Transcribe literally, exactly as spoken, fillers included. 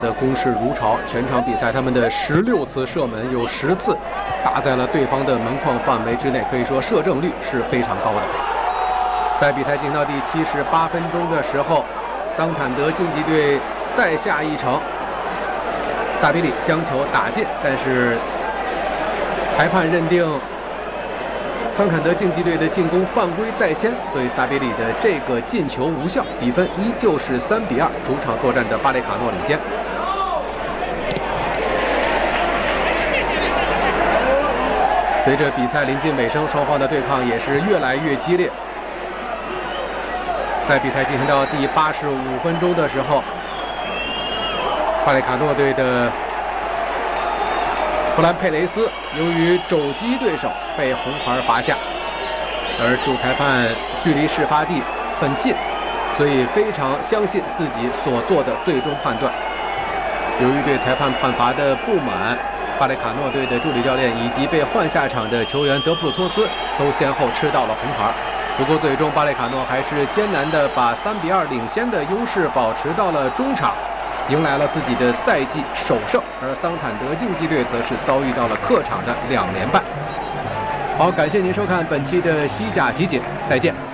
的攻势如潮，全场比赛他们的十六次射门有十次打在了对方的门框范围之内，可以说射正率是非常高的。在比赛进行到第七十八分钟的时候，桑坦德竞技队再下一城，萨比里将球打进，但是裁判认定桑坦德竞技队的进攻犯规在先，所以萨比里的这个进球无效，比分依旧是三比二，主场作战的巴雷卡诺领先。随着比赛临近尾声，双方的对抗也是越来越激烈。在比赛进行到第八十五分钟的时候，巴雷卡诺队的弗兰佩雷斯由于肘击对手被红牌罚下，而主裁判距离事发地很近，所以非常相信自己所做的最终判断。由于对裁判判罚的不满，巴雷卡诺队的助理教练以及被换下场的球员德弗鲁托斯都先后吃到了红牌。不过最终巴雷卡诺还是艰难地把三比二领先的优势保持到了中场，迎来了自己的赛季首胜，而桑坦德竞技队则是遭遇到了客场的两连败。好，感谢您收看本期的西甲集锦，再见。